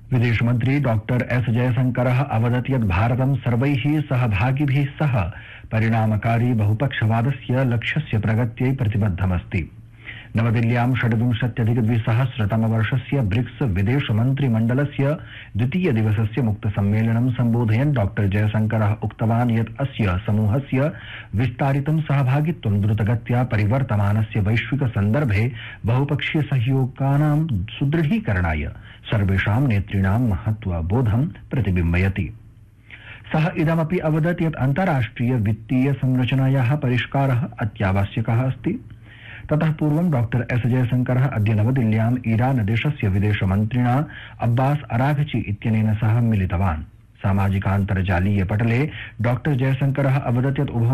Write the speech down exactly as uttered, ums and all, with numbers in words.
विदेशमन्त्री doctor S जयशंकरः अवदत् यत् भारतं सर्वैः सहभागिभिः सह परिणामकारी बहुपक्षवादस्य लक्ष्यस्य प्रगत्यै प्रतिबद्धमस्ति। नवदिल्ल्यां षड्विंशत्यधिकद्विसहस्रतमवर्षस्य ब्रिक्स विदेशमन्त्रिमण्डलस्य द्वितीय दिवसस्य मुक्तसम्मेलनं सम्बोधयन् डॉक्टर जयशंकरः उक्तवान् यत् अस्य समूहस्य विस्तारितं सहभागित्वं द्रुतगत्या परिवर्तमानस्य वैश्विक सन्दर्भे बहुपक्षीय सहयोगानां सुदृढीकरणाय सर्वेषां नेतॄणां महत्वबोधं प्रतिबिम्बयति। सः इदमपि अवदत् यत् अन्ताराष्ट्रिय वित्तीय संरचनायाः परिष्कारः अत्यावश्यकः अस्ति। ततः पूर्वं डॉक्टर एस जयशंकरः अद्य नवदिल्ल्याम् ईरान देशस्य विदेशमन्त्रिणा अब्बास अराघची इत्यनेन सह मिलितवान्। सामाजिकान्तर्जालीय पटले डॉक्टर जयशंकरः अवदत् यत् उभौ